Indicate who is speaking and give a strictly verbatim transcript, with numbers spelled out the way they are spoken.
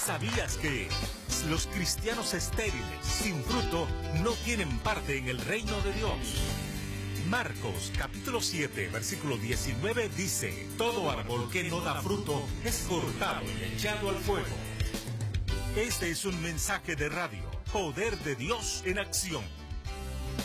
Speaker 1: ¿Sabías que los cristianos estériles, sin fruto, no tienen parte en el reino de Dios? Marcos capítulo siete, versículo diecinueve dice: todo árbol que no da fruto es cortado y echado al fuego. Este es un mensaje de radio, Poder de Dios en acción.